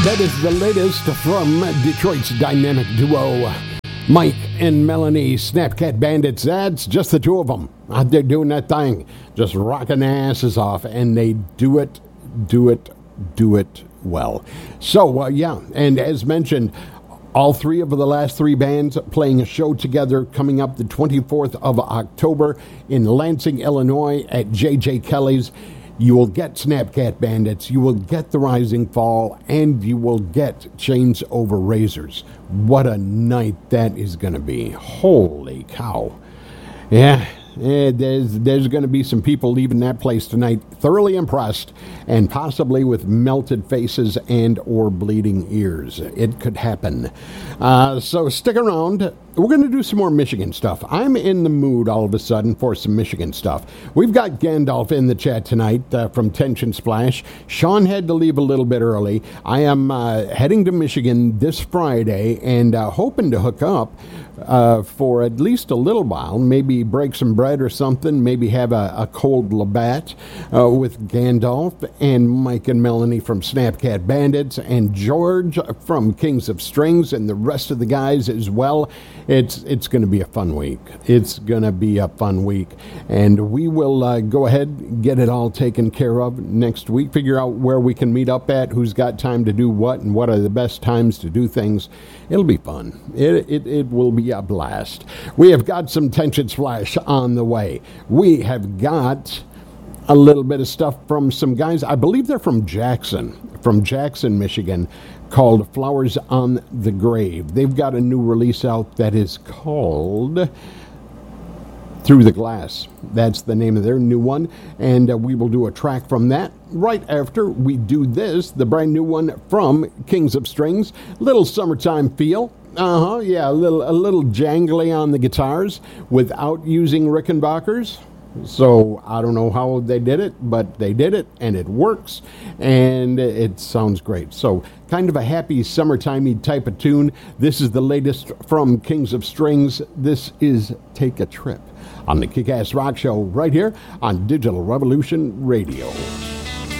That is the latest from Detroit's dynamic duo, Mike and Melanie, Snapcat Bandits. That's just the two of them out there doing that thing, just rocking their asses off, and they do it well. So, and as mentioned, all three of the last three bands playing a show together coming up the 24th of October in Lansing, Illinois at J.J. Kelly's. You will get Snapcat Bandits, you will get The Rising Fall, and you will get Chains Over Razors. What a night that is going to be. Holy cow. Yeah, there's going to be some people leaving that place tonight thoroughly impressed and possibly with melted faces and or bleeding ears. It could happen. So stick around. We're going to do some more Michigan stuff. I'm in the mood all of a sudden for some Michigan stuff. We've got Gandalf in the chat tonight from Tension Splash. Sean had to leave a little bit early. I am heading to Michigan this Friday and hoping to hook up for at least a little while, maybe break some bread or something, maybe have a cold Labatt with Gandalf and Mike and Melanie from Snapcat Bandits and George from Kings of Strings and the rest of the guys as well. It's going to be a fun week. It's going to be a fun week. And we will go ahead and get it all taken care of next week, figure out where we can meet up at, who's got time to do what, and what are the best times to do things. It'll be fun. It will be a blast. We have got some Tension Splash on the way. We have got a little bit of stuff from some guys. I believe they're from Jackson, Michigan, called Flowers on the Grave. They've got a new release out that is called Through the Glass. That's the name of their new one, and we will do a track from that right after we do this, the brand new one from Kings of Strings. Little summertime feel. Yeah, a little jangly on the guitars without using Rickenbackers. So I don't know how they did it, but they did it, and it works, and it sounds great. So kind of a happy summertimey type of tune. This is the latest from Kings of Strings. This is Take a Trip on the Kick-Ass Rock Show right here on Digital Revolution Radio.